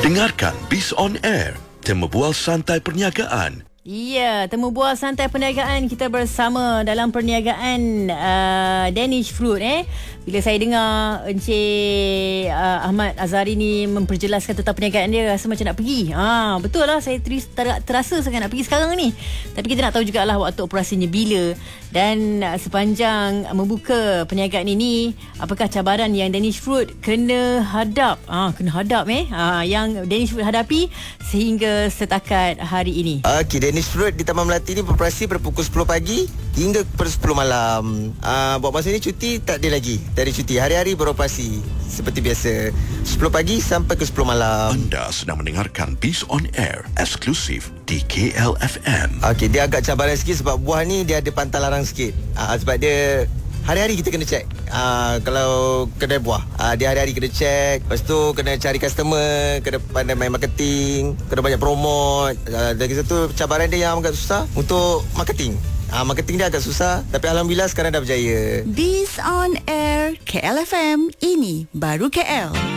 Dengarkan Biz on Air, temu bual santai perniagaan. Ya, temu bual santai perniagaan kita bersama dalam perniagaan Danish Fruit. Bila saya dengar Encik Ahmad Azhari ni memperjelaskan tentang perniagaan dia, rasa macam nak pergi. Betul lah, saya terasa sangat nak pergi sekarang ni. Tapi kita nak tahu jugalah waktu operasinya bila dan sepanjang membuka perniagaan ini, apakah cabaran yang Danish Fruit kena hadap yang Danish Fruit hadapi sehingga setakat hari ini. Okey, Danish Fruit di Taman Melati ni beroperasi pada pukul 10 pagi hingga pukul 10 malam. Buat masa ni cuti tak ada lagi. Tak ada cuti. Hari-hari beroperasi seperti biasa. 10 pagi sampai ke 10 malam. Anda sedang mendengarkan Biz on Air eksklusif di KLFM. Okey, dia agak cabaran sikit sebab buah ni dia ada pantang larang sikit. Sebab dia hari-hari kita kena check. Kalau kedai buah, dia hari-hari kena check. Lepas tu kena cari customer, kena pandai main marketing, kena banyak promote. Dari situ cabaran dia yang agak susah untuk marketing. Marketing dia agak susah, tapi alhamdulillah sekarang dah berjaya. Biz on Air KLFM, ini baru KL.